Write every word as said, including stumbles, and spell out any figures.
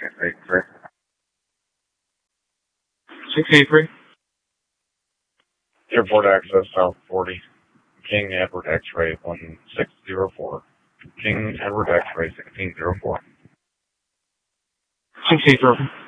eight three. six eight three. Airport access South forty. King Edward X-ray one six zero four. King Edward X-ray sixteen zero four. six eight zero.